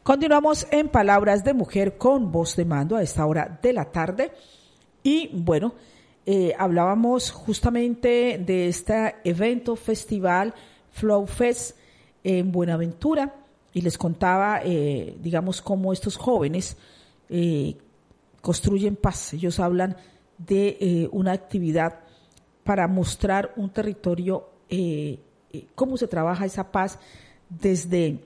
Continuamos en Palabras de Mujer con Voz de Mando a esta hora de la tarde. Y bueno, hablábamos justamente de este evento, festival Flow Fest en Buenaventura, y les contaba, digamos, cómo estos jóvenes construyen paz. Ellos hablan de una actividad para mostrar un territorio, cómo se trabaja esa paz desde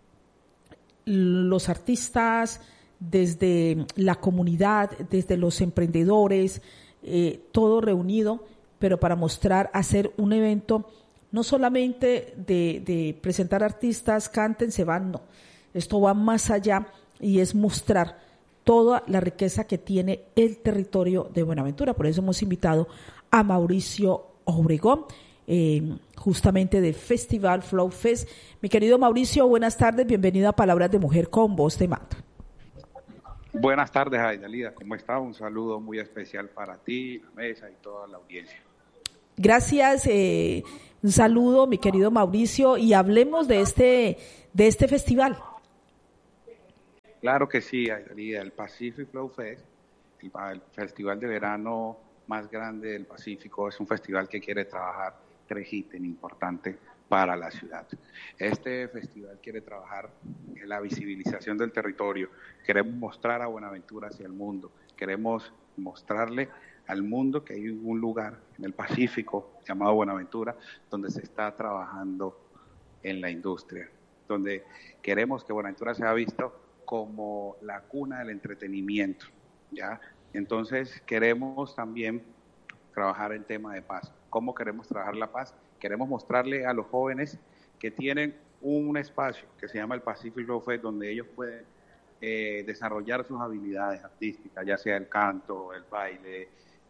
los artistas, desde la comunidad, desde los emprendedores, todo reunido, pero para mostrar, hacer un evento no solamente de presentar artistas, canten, se van, no. Esto va más allá y es mostrar toda la riqueza que tiene el territorio de Buenaventura. Por eso hemos invitado a Mauricio Obregón, justamente del Festival Flow Fest. Mi querido Mauricio, buenas tardes, bienvenido a Palabras de Mujer con Voz de Mando. Buenas tardes, Aidalida, ¿cómo está? Un saludo muy especial para ti, la mesa y toda la audiencia. Gracias, un saludo, mi querido Mauricio, y hablemos de este festival. Claro que sí, Aidalida, el Pacific Flow Fest, el festival de verano más grande del Pacífico, es un festival que quiere trabajar tres ítems importantes para la ciudad. Este festival quiere trabajar en la visibilización del territorio. Queremos mostrar a Buenaventura hacia el mundo. Queremos mostrarle al mundo que hay un lugar en el Pacífico llamado Buenaventura donde se está trabajando en la industria, donde queremos que Buenaventura sea visto como la cuna del entretenimiento, ¿ya? Entonces queremos también trabajar el tema de paz. ¿Cómo queremos trabajar la paz? Queremos mostrarle a los jóvenes que tienen un espacio que se llama el Pacific Flow Fest, donde ellos pueden desarrollar sus habilidades artísticas, ya sea el canto, el baile,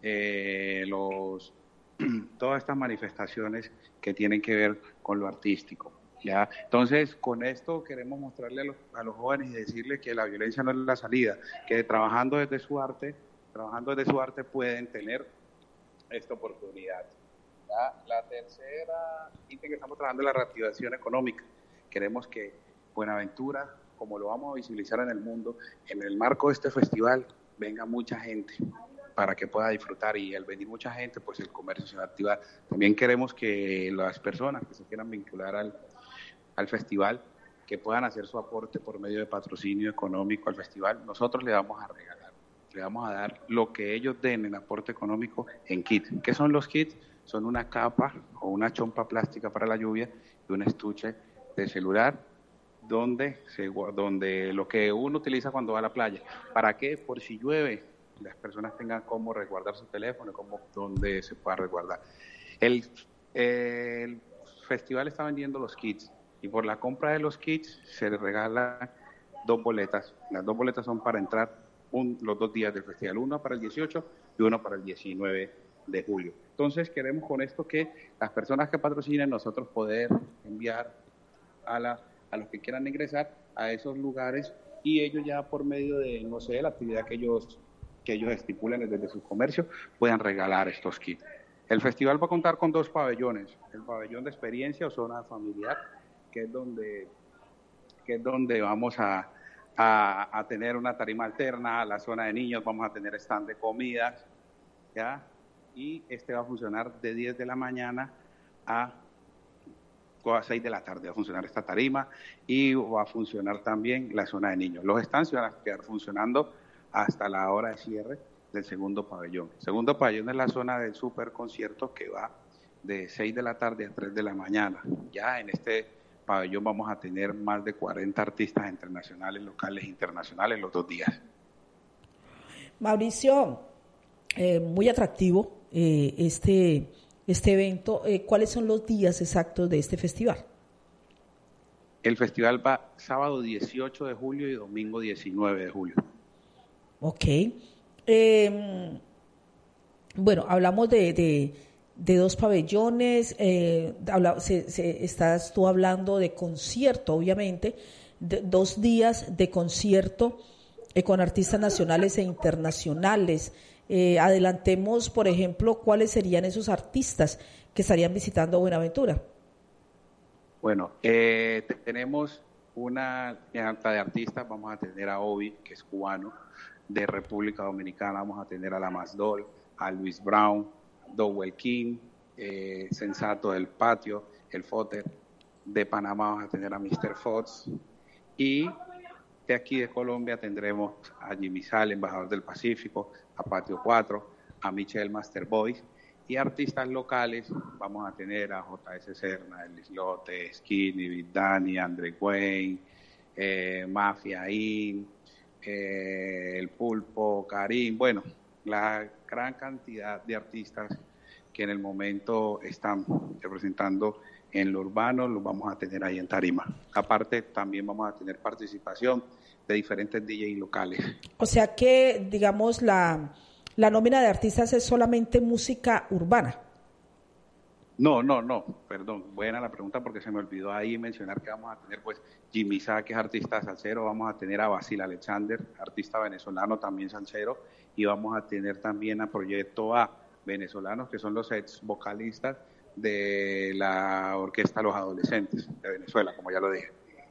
todas estas manifestaciones que tienen que ver con lo artístico, ¿ya? Entonces, con esto queremos mostrarle a los jóvenes y decirles que la violencia no es la salida, que trabajando desde su arte pueden tener esta oportunidad. La tercera ítem que estamos trabajando es la reactivación económica. Queremos que Buenaventura, como lo vamos a visibilizar en el mundo, en el marco de este festival venga mucha gente para que pueda disfrutar, y al venir mucha gente, pues el comercio se va a activar. También queremos que las personas que se quieran vincular al festival, que puedan hacer su aporte por medio de patrocinio económico al festival. Nosotros le vamos a regalar, le vamos a dar lo que ellos den en aporte económico en kit. ¿Qué son los kits? Son una capa o una chompa plástica para la lluvia y un estuche de celular donde lo que uno utiliza cuando va a la playa. ¿Para qué? Por si llueve, las personas tengan cómo resguardar su teléfono, donde se pueda resguardar. El festival está vendiendo los kits y por la compra de los kits se les regala 2 boletas. Las 2 boletas son para entrar los 2 días del festival, uno para el 18 y uno para el 19 de julio. Entonces queremos con esto que las personas que patrocinen, nosotros poder enviar a los que quieran ingresar a esos lugares, y ellos ya por medio de, no sé, la actividad que ellos estipulen desde su comercio, puedan regalar estos kits. El festival va a contar con 2 pabellones, el pabellón de experiencia o zona familiar, que es donde vamos a tener una tarima alterna, la zona de niños, vamos a tener stand de comidas, ¿ya? Y va a funcionar de 10 de la mañana a 6 de la tarde, va a funcionar esta tarima, y va a funcionar también la zona de niños. Los stands van a quedar funcionando hasta la hora de cierre del segundo pabellón. El segundo pabellón es la zona del super concierto, que va de 6 de la tarde a 3 de la mañana. Ya en este pabellón vamos a tener más de 40 artistas internacionales, locales e internacionales los 2 días. Mauricio, muy atractivo este evento. ¿Cuáles son los días exactos de este festival? El festival va sábado 18 de julio y domingo 19 de julio. Ok. Bueno, hablamos de 2 pabellones, estás tú hablando de concierto, obviamente, 2 días de concierto con artistas nacionales e internacionales. Adelantemos, por ejemplo, cuáles serían esos artistas que estarían visitando Buenaventura. Bueno, tenemos una alta de artistas, vamos a tener a Obi, que es cubano, de República Dominicana vamos a tener a la Masdol, a Luis Brown, Dowell King, Sensato del Patio, el Foter. De Panamá vamos a tener a Mr. Fox, y de aquí de Colombia tendremos a Jimmy Sal, embajador del Pacífico, a Patio 4, a Michelle Masterboy, y artistas locales vamos a tener a J.S. Serna, El Islote, Skinny, Big Danny, Andre Wayne, Mafia In, El Pulpo, Karim, bueno, la gran cantidad de artistas que en el momento están representando en lo urbano, los vamos a tener ahí en tarima. Aparte, también vamos a tener participación de diferentes DJs locales. O sea que, digamos, la nómina de artistas es solamente música urbana. No, perdón, buena la pregunta porque se me olvidó ahí mencionar que vamos a tener pues Jimmy Sá, que es artista salsero, vamos a tener a Basil Alexander, artista venezolano también salsero, y vamos a tener también a Proyecto A, venezolanos, que son los ex vocalistas de la orquesta Los Adolescentes de Venezuela, como ya lo dije.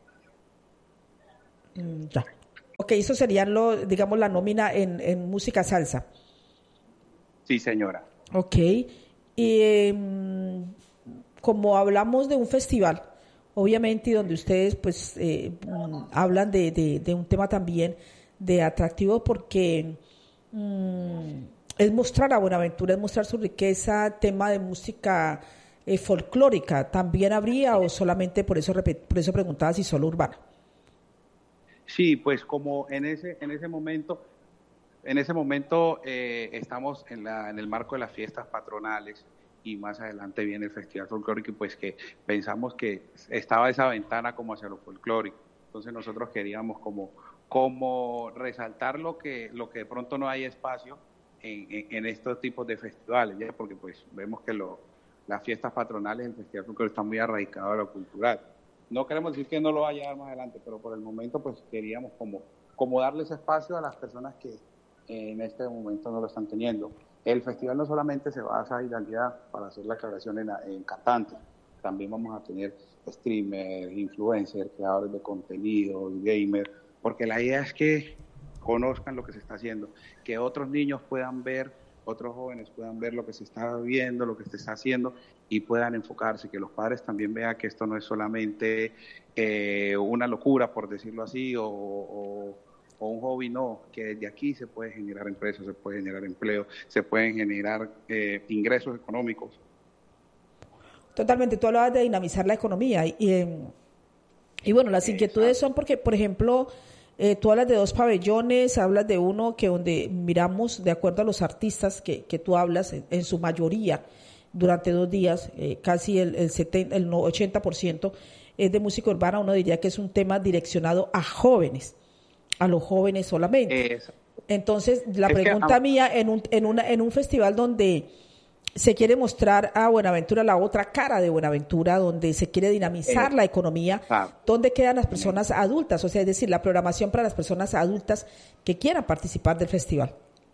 Ya. Ok, eso sería digamos, la nómina en música salsa. Sí, señora. Ok. Y como hablamos de un festival, obviamente, y donde ustedes pues hablan de un tema también de atractivo, porque es mostrar a Buenaventura, es mostrar su riqueza, tema de música folclórica, ¿también habría o solamente por eso preguntaba si solo urbana? Sí, pues como en ese momento estamos en el marco de las fiestas patronales y más adelante viene el Festival Folclórico, y pues que pensamos que estaba esa ventana como hacia lo folclórico. Entonces nosotros queríamos como resaltar lo que de pronto no hay espacio en estos tipos de festivales, ¿ya? Porque pues vemos que las fiestas patronales, el Festival Folclórico está muy arraigado a lo cultural. No queremos decir que no lo vaya a dar más adelante, pero por el momento pues queríamos como darles espacio a las personas que en este momento no lo están teniendo. El festival no solamente se basa en realidad, para hacer la aclaración, en cantantes, también vamos a tener streamers, influencers, creadores de contenido, gamers, porque la idea es que conozcan lo que se está haciendo, que otros niños puedan ver, otros jóvenes puedan ver lo que se está viendo, lo que se está haciendo, y puedan enfocarse, que los padres también vean que esto no es solamente una locura, por decirlo así, o un hobby, no, que desde aquí se puede generar empresas, se puede generar empleo, se pueden generar ingresos económicos. Totalmente, tú hablabas de dinamizar la economía y bueno, las inquietudes son porque, por ejemplo, tú hablas de 2 pabellones, hablas de uno que donde miramos, de acuerdo a los artistas que tú hablas, en su mayoría, durante 2 días, casi el 80% es de música urbana. Uno diría que es un tema direccionado a los jóvenes solamente. Entonces, la pregunta mía, en un festival donde se quiere mostrar a Buenaventura la otra cara de Buenaventura, donde se quiere dinamizar la economía, ¿dónde quedan las personas adultas? O sea, es decir, la programación para las personas adultas que quieran participar del festival.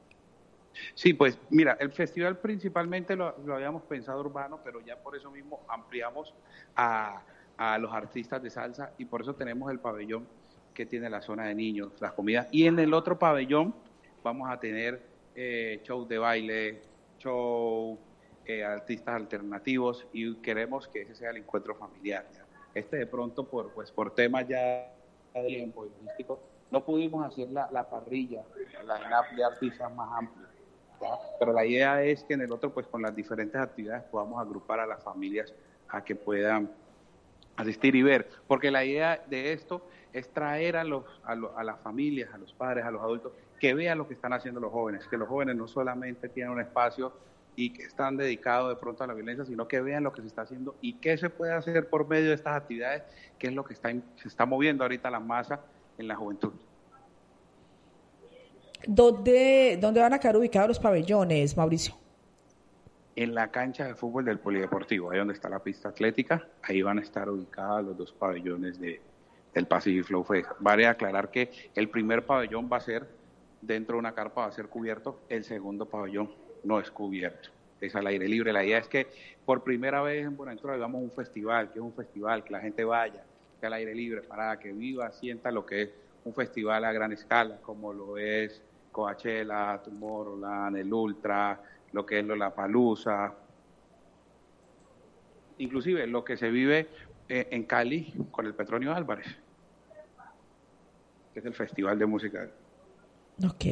Sí, pues mira, el festival principalmente lo habíamos pensado urbano, pero ya por eso mismo ampliamos a los artistas de salsa, y por eso tenemos el pabellón que tiene la zona de niños, las comidas, y en el otro pabellón vamos a tener shows de baile, artistas alternativos, y queremos que ese sea el encuentro familiar, ¿ya? De pronto por temas ya de tiempo y logístico no pudimos hacer la parrilla, la line-up de artistas más amplia, ¿ya? Pero la idea es que en el otro, pues con las diferentes actividades, podamos agrupar a las familias a que puedan asistir y ver, porque la idea de esto es traer a las familias, a los padres, a los adultos, que vean lo que están haciendo los jóvenes, que los jóvenes no solamente tienen un espacio y que están dedicados de pronto a la violencia, sino que vean lo que se está haciendo y qué se puede hacer por medio de estas actividades, que es lo que se está moviendo ahorita la masa en la juventud. ¿Dónde van a quedar ubicados los pabellones, Mauricio? En la cancha de fútbol del Polideportivo, ahí donde está la pista atlética, ahí van a estar ubicados los 2 pabellones del Pacific Flow Fest. Vale aclarar que el primer pabellón va a ser dentro de una carpa, va a ser cubierto, el segundo pabellón no es cubierto, es al aire libre. La idea es que por primera vez en Buenaventura hagamos un festival, que es un festival, que la gente vaya, esté al aire libre, para que viva, sienta lo que es un festival a gran escala, como lo es Coachella, Tomorrowland, el Ultra, lo que es Lollapalooza, inclusive lo que se vive en Cali con el Petronio Álvarez, que es el festival de música. Ok.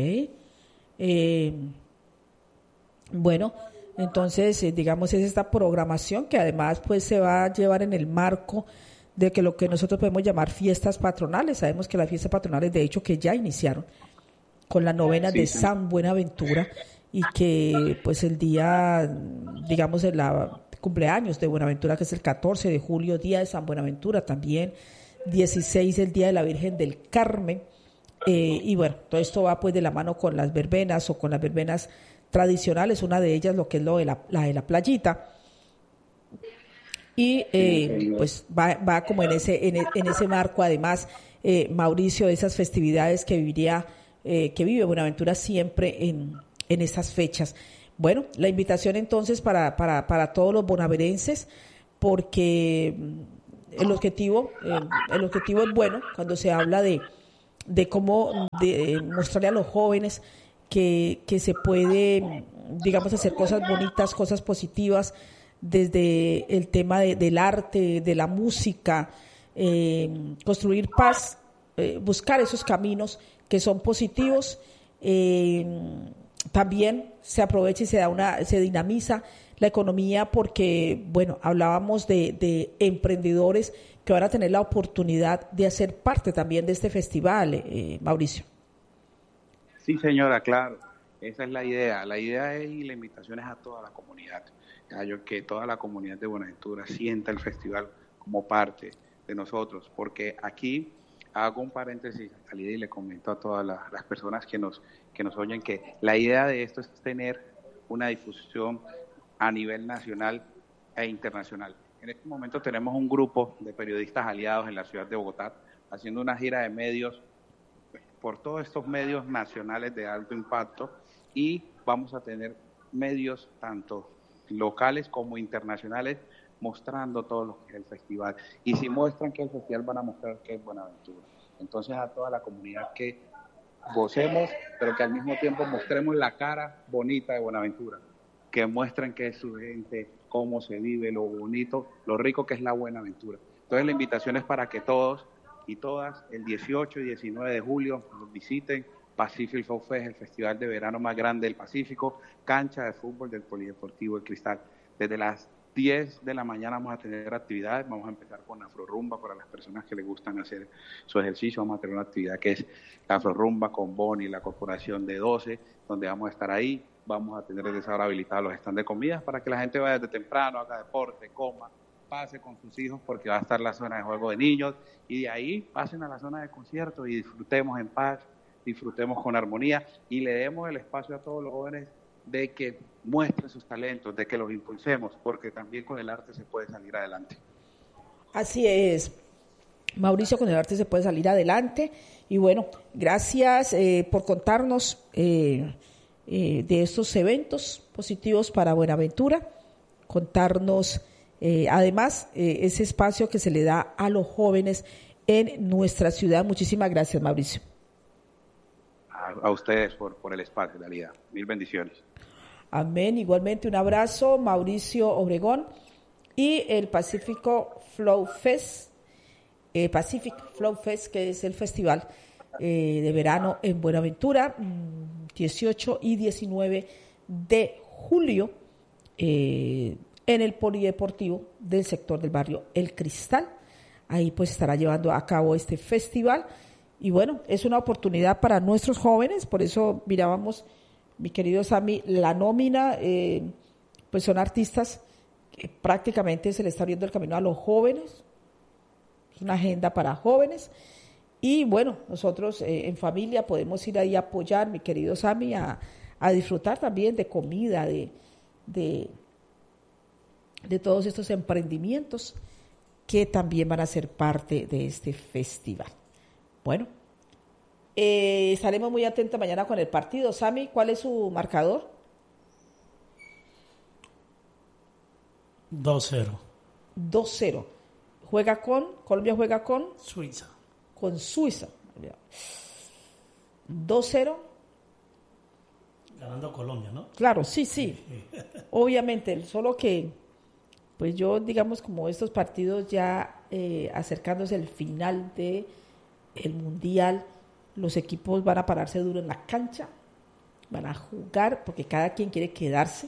Bueno, entonces, digamos, es esta programación que además pues se va a llevar en el marco de que lo que nosotros podemos llamar fiestas patronales. Sabemos que las fiestas patronales, de hecho, que ya iniciaron con la novena de San Buenaventura y que pues el día, digamos, de la cumpleaños de Buenaventura, que es el 14 de julio, día de San Buenaventura también, 16 el día de la Virgen del Carmen, y bueno, todo esto va pues de la mano con las verbenas o con las verbenas tradicionales, una de ellas lo que es lo de la de la playita, y pues va como en ese marco además, Mauricio, de esas festividades que vive Buenaventura siempre en esas fechas. Bueno, la invitación entonces para todos los bonaverenses, porque el objetivo es bueno cuando se habla de cómo mostrarle a los jóvenes que se puede, digamos, hacer cosas bonitas, cosas positivas, desde el tema del arte, de la música, construir paz, buscar esos caminos que son positivos. También se aprovecha y se dinamiza la economía porque, bueno, hablábamos de emprendedores que van a tener la oportunidad de hacer parte también de este festival, Mauricio. Sí, señora, claro, esa es la idea. La idea es, y la invitación es a toda la comunidad, que toda la comunidad de Buenaventura sienta el festival como parte de nosotros, porque aquí hago un paréntesis, salida, y le comento a todas las personas que nos oyen que la idea de esto es tener una difusión a nivel nacional e internacional. En este momento tenemos un grupo de periodistas aliados en la ciudad de Bogotá haciendo una gira de medios por todos estos medios nacionales de alto impacto, y vamos a tener medios tanto locales como internacionales mostrando todo lo que es el festival. Y si muestran que el festival, van a mostrar que es Buenaventura. Entonces, a toda la comunidad que gocemos, pero que al mismo tiempo mostremos la cara bonita de Buenaventura, que muestren que es su gente, cómo se vive, lo bonito, lo rico que es la Buenaventura. Entonces, la invitación es para que todos y todas, el 18 y 19 de julio, nos visiten Pacific Folk Fest, el festival de verano más grande del Pacífico, cancha de fútbol del Polideportivo El Cristal. Desde las 10 de la mañana vamos a tener actividades, vamos a empezar con Afrorumba para las personas que les gustan hacer su ejercicio. Vamos a tener una actividad que es la Afrorumba con Boni, la Corporación de 12, donde vamos a estar ahí. Vamos a tener desde esa hora habilitados los stands de comidas para que la gente vaya desde temprano, haga deporte, coma, pase con sus hijos, porque va a estar la zona de juego de niños, y de ahí pasen a la zona de conciertos y disfrutemos en paz, disfrutemos con armonía, y le demos el espacio a todos los jóvenes de que muestren sus talentos, de que los impulsemos, porque también con el arte se puede salir adelante. Así es, Mauricio, con el arte se puede salir adelante. Y bueno, gracias por contarnos de estos eventos positivos para Buenaventura, contarnos además ese espacio que se le da a los jóvenes en nuestra ciudad. Muchísimas gracias, Mauricio. A ustedes por el espacio, Dalida. Mil bendiciones. Amén. Igualmente un abrazo, Mauricio Obregón. Y el Pacific Flow Fest, que es el festival de verano en Buenaventura, 18 y 19 de julio, en el Polideportivo del sector del barrio El Cristal. Ahí pues estará llevando a cabo este festival. Y bueno, es una oportunidad para nuestros jóvenes, por eso mirábamos, mi querido Sammy, la nómina, pues son artistas que prácticamente se le está abriendo el camino a los jóvenes, es una agenda para jóvenes, y bueno, nosotros en familia podemos ir ahí a apoyar, mi querido Sammy, a disfrutar también de comida, de todos estos emprendimientos que también van a ser parte de este festival. Bueno, estaremos muy atentos mañana con el partido. Sammy, ¿cuál es su marcador? 2-0. 2-0. Colombia juega con Suiza. 2-0. Ganando Colombia, ¿no? Claro, sí. Obviamente, solo que, pues yo, digamos, como estos partidos ya acercándose al final de el Mundial, los equipos van a pararse duro en la cancha, van a jugar, porque cada quien quiere quedarse.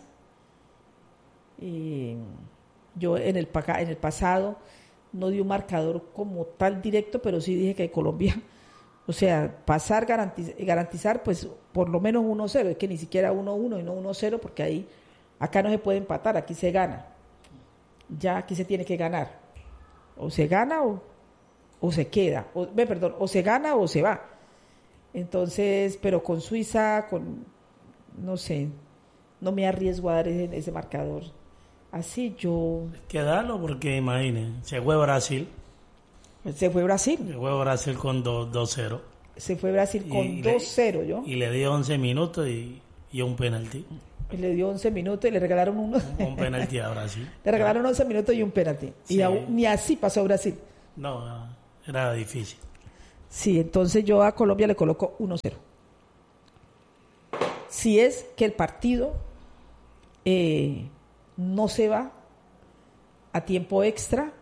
Yo en el pasado no di un marcador como tal directo, pero sí dije que Colombia, o sea, pasar, garantizar, pues por lo menos 1-0, es que ni siquiera 1-1 y no 1-0, porque acá no se puede empatar, aquí se gana. Ya aquí se tiene que ganar. O se gana o se queda. O se gana o se va. Entonces, pero con Suiza, no sé, no me arriesgo a dar ese marcador. Así yo... Que darlo porque, imagínense, se fue Brasil. Se fue Brasil. Se fue Brasil con 2-0. Se fue Brasil con 2-0, ¿yo? Y le dio 11 minutos y un penalti. Y le dio 11 minutos y le regalaron un penalti a Brasil. Le regalaron 11 minutos y un penalti. Sí. Y ni así pasó Brasil. No, era difícil. Sí, entonces yo a Colombia le coloco 1-0. Si es que el partido no se va a tiempo extra,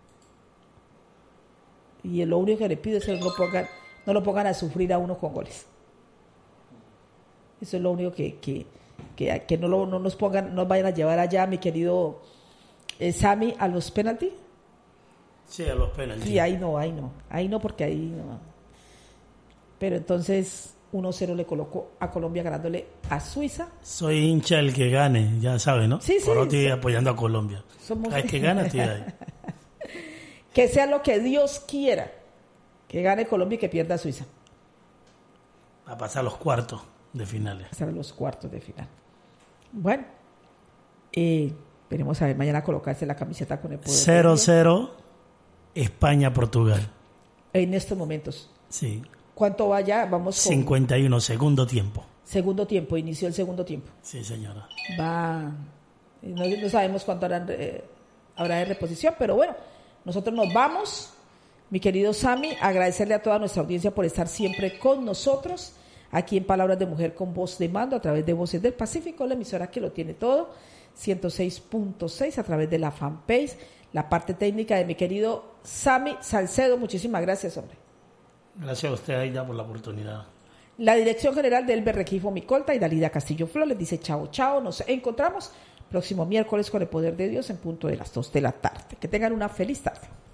y lo único que le pido es que no lo pongan a sufrir a uno con goles. Eso es lo único que no nos pongan, no vayan a llevar allá, mi querido Sammy, a los penaltis. Sí, a los penaltis. Sí, ahí no, porque ahí no. Pero entonces 1-0 le colocó a Colombia ganándole a Suiza. Soy hincha el que gane, ya sabe, ¿no? Sí. Por estoy apoyando a Colombia. El que gana, estoy ahí. Que sea lo que Dios quiera, que gane Colombia y que pierda Suiza. A pasar los cuartos de finales. Pasar a los cuartos de final. Bueno, veremos a ver mañana colocarse la camiseta con el poder. 0-0 España-Portugal. En estos momentos. Sí. ¿Cuánto va ya? Vamos con 51, segundo tiempo. Segundo tiempo, inició el segundo tiempo. Sí, señora. No sabemos cuánto habrá de reposición, pero bueno, nosotros nos vamos. Mi querido Sammy, agradecerle a toda nuestra audiencia por estar siempre con nosotros, aquí en Palabras de Mujer con Voz de Mando, a través de Voces del Pacífico, la emisora que lo tiene todo, 106.6, a través de la fanpage, la parte técnica de mi querido Sammy Salcedo. Muchísimas gracias, hombre. Gracias a usted, Aida, por la oportunidad. La dirección general de Elber Regifo Micolta y Dalida Castillo Flores dice chao, chao. Nos encontramos próximo miércoles con el poder de Dios en punto de las 2 de la tarde. Que tengan una feliz tarde.